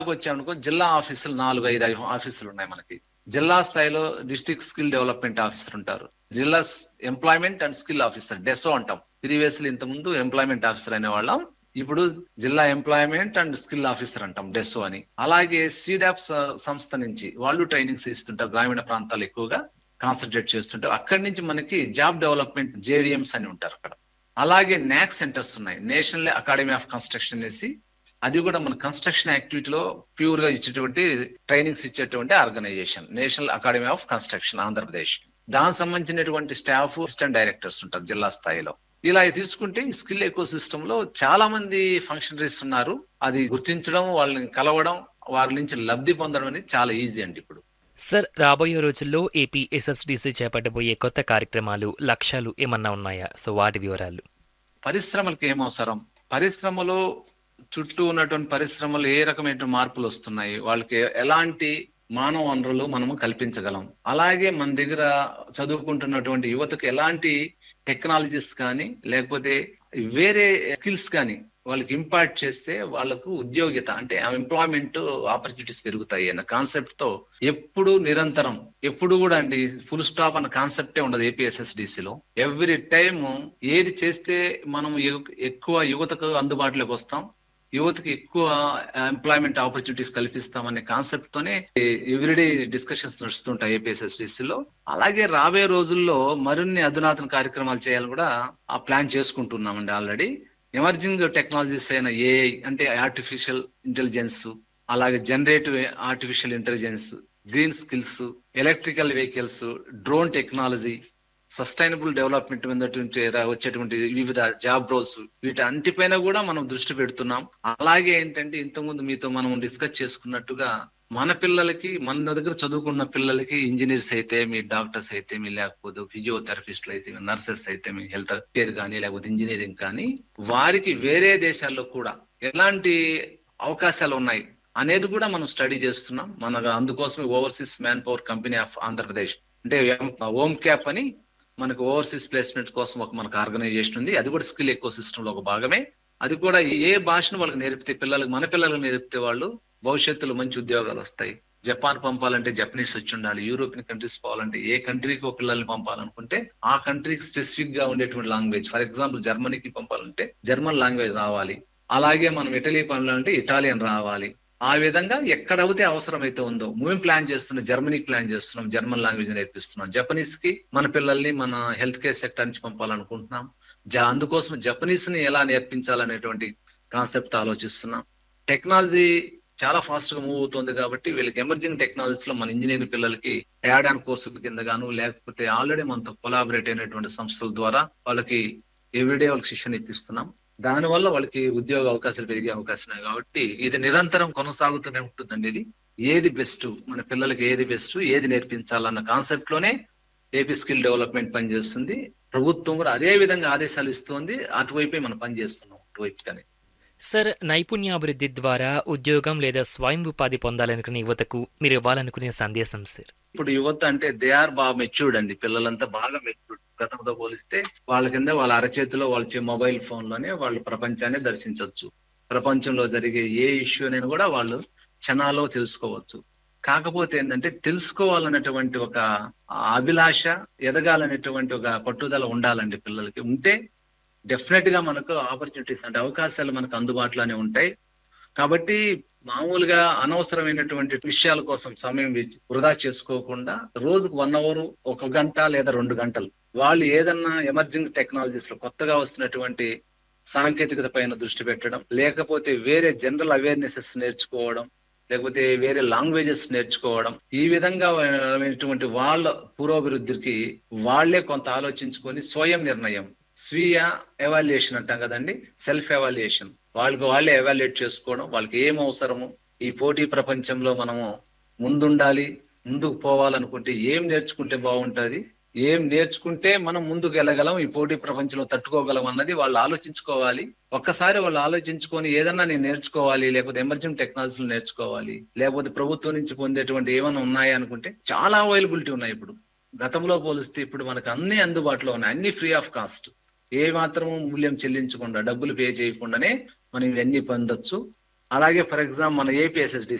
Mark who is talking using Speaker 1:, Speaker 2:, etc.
Speaker 1: వచ్చామనుకో జిల్లా ఆఫీసులు 4-5 ఆఫీసులు ఉన్నాయి మనకి. జిల్లా స్థాయిలో డిస్ట్రిక్ట్ స్కిల్ డెవలప్మెంట్ ఆఫీసర్ ఉంటారు. జిల్లా ఎంప్లాయ్మెంట్ అండ్ స్కిల్ ఆఫీసర్ డెసో అంటాం. ప్రీవియస్లీ ఇంత ముందు ఎంప్లాయ్మెంట్ ఆఫీసర్ అనేవాళ్ళం, ఇప్పుడు జిల్లా ఎంప్లాయ్మెంట్ అండ్ స్కిల్ ఆఫీసర్ అంటాం డెసో అని. అలాగే సీడాప్ సంస్థ నుంచి వాళ్ళు ట్రైనింగ్స్ ఇస్తుంటారు, గ్రామీణ ప్రాంతాలు ఎక్కువగా కాన్సన్ట్రేట్ చేస్తుంటారు. అక్కడి నుంచి మనకి జాబ్ డెవలప్మెంట్ జేవిఎంస్ అని ఉంటారు అక్కడ. అలాగే నాక్ సెంటర్స్ ఉన్నాయి, నేషనల్ అకాడమీ ఆఫ్ కన్స్ట్రక్షన్ అనేసి. అది కూడా మన కన్స్ట్రక్షన్ యాక్టివిటీలో ప్యూర్ గా ఇచ్చేటువంటి ట్రైనింగ్స్ ఇచ్చేటువంటి organisation national academy of construction Andhra Pradesh. దానికి సంబంధించినటువంటి స్టాఫ్ అసిస్టెంట్ డైరెక్టర్స్ ఉంటారు జిల్లా స్థాయిలో. ఇలా తీసుకుంటే ఈ స్కిల్ ఎకో సిస్టమ్ లో చాలా మంది ఫంక్షనరీస్ ఉన్నారు. అది గుర్తించడం, వాళ్ళని కలవడం, వారి నుంచి లబ్ధి పొందడం అనేది చాలా ఈజీ అండి ఇప్పుడు.
Speaker 2: సార్, రాబోయే రోజుల్లో ఏపీ ఎస్ఎస్డిసి చేపట్టబోయే కొత్త కార్యక్రమాలు, లక్ష్యాలు ఏమన్నా ఉన్నాయా? సో వాటి వివరాలు.
Speaker 1: పరిశ్రమలకు ఏం అవసరం, పరిశ్రమలో చుట్టూ ఉన్నటువంటి పరిశ్రమలు ఏ రకమైన మార్పులు వస్తున్నాయి, వాళ్ళకి ఎలాంటి మానవ వనరులు మనము కల్పించగలం, అలాగే మన దగ్గర చదువుకుంటున్నటువంటి యువతకు ఎలాంటి టెక్నాలజీస్ కానీ లేకపోతే వేరే స్కిల్స్ కానీ వాళ్ళకి ఇంపార్ట్ చేస్తే వాళ్ళకు ఉద్యోగిత అంటే ఎంప్లాయ్మెంట్ ఆపర్చునిటీస్ పెరుగుతాయి అన్న కాన్సెప్ట్ తో ఎప్పుడు నిరంతరం, ఎప్పుడు కూడా అండి ఫుల్ స్టాప్ అన్న కాన్సెప్టే ఉండదు ఏపీఎస్ఎస్డిసిలో. ఎవ్రీ టైమ్ ఏది చేస్తే మనం ఎక్కువ యువతకు అందుబాటులోకి వస్తాం, యువతకి ఎక్కువ ఎంప్లాయ్మెంట్ ఆపర్చునిటీస్ కల్పిస్తామనే కాన్సెప్ట్ తోనే ఎవ్రీడే డిస్కషన్స్ నడుస్తుంటాయి ఏపీఎస్ఎస్డిసిలో. అలాగే రాబోయే రోజుల్లో మరిన్ని అధునాతన కార్యక్రమాలు చేయాలని కూడా ఆ ప్లాన్ చేసుకుంటున్నామండి ఆల్రెడీ. ఎమర్జింగ్ టెక్నాలజీస్ అయిన ఏఐ అంటే ఆర్టిఫిషియల్ ఇంటెలిజెన్స్, అలాగే generative artificial intelligence, green skills, electrical vehicles, drone technology, sustainable development మీద వచ్చేటువంటి వివిధ జాబ్ రోల్స్, వీటి అంటిపైన కూడా మనం దృష్టి పెడుతున్నాం. అలాగే ఏంటంటే ఇంతకుముందు మీతో మనం డిస్కస్ చేసుకున్నట్టుగా మన పిల్లలకి, మన దగ్గర చదువుకున్న పిల్లలకి ఇంజనీర్స్ అయితే మీ, డాక్టర్స్ అయితే మీ, లేకపోతే ఫిజియోథెరపిస్టులు అయితే మీ, నర్సెస్ అయితే మీ, హెల్త్ కేర్ కానీ లేకపోతే ఇంజనీరింగ్ కానీ, వారికి వేరే దేశాల్లో కూడా ఎలాంటి అవకాశాలు ఉన్నాయి అనేది కూడా మనం స్టడీ చేస్తున్నాం. మన అందుకోసమే overseas man power company of Andhra Pradesh అంటే ఓమ్ క్యాప్ అని మనకు ఓవర్సీస్ ప్లేస్మెంట్ కోసం ఒక మనకు ఆర్గనైజేషన్ ఉంది. అది కూడా స్కిల్ ఎకో సిస్టమ్ లో ఒక భాగమే. అది కూడా ఏ భాషను వాళ్ళకి నేర్పితే పిల్లలకు, మన పిల్లలకు నేర్పితే వాళ్ళు భవిష్యత్తులో మంచి ఉద్యోగాలు వస్తాయి. జపాన్ పంపాలంటే జపనీస్ వచ్చి ఉండాలి, యూరోపియన్ కంట్రీస్ పోవాలంటే ఏ కంట్రీకి ఒక పిల్లల్ని పంపాలనుకుంటే ఆ కంట్రీకి స్పెసిఫిక్ గా ఉండేటువంటి లాంగ్వేజ్, ఫర్ ఎగ్జాంపుల్ జర్మనీకి పంపాలంటే జర్మన్ లాంగ్వేజ్ రావాలి, అలాగే మనం ఇటలీ పంపాలంటే ఇటాలియన్ రావాలి. ఆ విధంగా ఎక్కడైతే అవసరమైతే ఉందో మేము ప్లాన్ చేస్తున్నాం, జర్మనీకి ప్లాన్ చేస్తున్నాం, జర్మన్ లాంగ్వేజ్ నేర్పిస్తున్నాం. జపనీస్ కి మన పిల్లల్ని మన హెల్త్ కేర్ సెక్టర్ నుంచి పంపాలనుకుంటున్నాం. అందుకోసం జపనీస్ ని ఎలా నేర్పించాలనేటువంటి కాన్సెప్ట్ ఆలోచిస్తున్నాం. టెక్నాలజీ చాలా ఫాస్ట్ గా మూవ్ అవుతుంది కాబట్టి వీళ్ళకి ఎమర్జింగ్ టెక్నాలజీస్ లో మన ఇంజనీరింగ్ పిల్లలకి యాడ్ ఆన్ కోర్సు కింద గాను లేకపోతే ఆల్రెడీ మనతో కొలాబరేట్ అయినటువంటి సంస్థల ద్వారా వాళ్ళకి ఎవ్రీడే వాళ్ళకి శిక్షణ ఇప్పిస్తున్నాం. దానివల్ల వాళ్ళకి ఉద్యోగ అవకాశాలు పెరిగే అవకాశం ఉన్నాయి. కాబట్టి ఇది నిరంతరం కొనసాగుతూనే ఉంటుందండి. ఇది ఏది బెస్ట్, మన పిల్లలకి ఏది బెస్ట్, ఏది నేర్పించాలన్న కాన్సెప్ట్ లోనే ఏపీ స్కిల్ డెవలప్మెంట్ పనిచేస్తుంది. ప్రభుత్వం కూడా అదే విధంగా ఆదేశాలు ఇస్తుంది. అటువైపే మనం పనిచేస్తున్నాం అటువైపుగానే.
Speaker 2: సార్, నైపుణ్యాభివృద్ధి ద్వారా ఉద్యోగం లేదా స్వయం ఉపాధి పొందాలనుకునే యువతకు మీరు ఇవ్వాలనుకునే సందేశం సార్?
Speaker 1: ఇప్పుడు యువత అంటే దే ఆర్ బాగా మెచ్యూర్డ్ అండి, పిల్లలంతా బాగా మెచ్యూర్డ్. గతంతో పోలిస్తే వాళ్ళ కింద వాళ్ళ అరచేతిలో వాళ్ళ మొబైల్ ఫోన్ లోనే వాళ్ళు ప్రపంచాన్ని దర్శించవచ్చు. ప్రపంచంలో జరిగే ఏ ఇష్యూ అనేది కూడా వాళ్ళు క్షణాల్లో తెలుసుకోవచ్చు. కాకపోతే ఏంటంటే తెలుసుకోవాలనేటువంటి ఒక అభిలాష, ఎదగాలనేటువంటి ఒక పట్టుదల ఉండాలండి పిల్లలకి. ఉంటే డెఫినెట్ గా మనకు ఆపర్చునిటీస్ అంటే అవకాశాలు మనకు అందుబాటులోనే ఉంటాయి. కాబట్టి మామూలుగా అనవసరమైనటువంటి విషయాల కోసం సమయం వృధా చేసుకోకుండా రోజుకు 1 అవర్, 1 గంట లేదా 2 గంటలు వాళ్ళు ఏదన్నా ఎమర్జింగ్ టెక్నాలజీస్ లో కొత్తగా వస్తున్నటువంటి సాంకేతికత పైన దృష్టి పెట్టడం, లేకపోతే వేరే జనరల్ అవేర్నెసెస్ నేర్చుకోవడం, లేకపోతే వేరే లాంగ్వేజెస్ నేర్చుకోవడం, ఈ విధంగా వాళ్ళ పురోభివృద్ధికి వాళ్లే కొంత ఆలోచించుకొని స్వయం నిర్ణయం, స్వీయ ఎవాల్యుయేషన్ అంటాం కదండి, సెల్ఫ్ ఎవాల్యుయేషన్, వాళ్ళే ఎవాల్యుయేట్ చేసుకోవడం, వాళ్ళకి ఏం అవసరము, ఈ పోటీ ప్రపంచంలో మనము ముందుండాలి, ముందుకు పోవాలనుకుంటే ఏం నేర్చుకుంటే బాగుంటది, ఏం నేర్చుకుంటే మనం ముందుకు వెళ్ళగలం, ఈ పోటీ ప్రపంచంలో తట్టుకోగలం అన్నది వాళ్ళు ఆలోచించుకోవాలి. ఒక్కసారి వాళ్ళు ఆలోచించుకొని ఏదన్నా నేను నేర్చుకోవాలి, లేకపోతే ఎమర్జింగ్ టెక్నాలజీలు నేర్చుకోవాలి, లేకపోతే ప్రభుత్వం నుంచి పొందేటువంటి ఏమైనా ఉన్నాయా అనుకుంటే చాలా అవైలబిలిటీ ఉన్నాయి. ఇప్పుడు గతంలో పోలిస్తే ఇప్పుడు మనకు అన్ని అందుబాటులో ఉన్నాయి, అన్ని ఫ్రీ ఆఫ్ కాస్ట్, ఏ మాత్రము మూల్యం చెల్లించకుండా, డబ్బులు పే చేయకుండానే మనం ఇవన్నీ పొందొచ్చు. అలాగే ఫర్ ఎగ్జాంపుల్ మన ఏపీఎస్ఎస్డి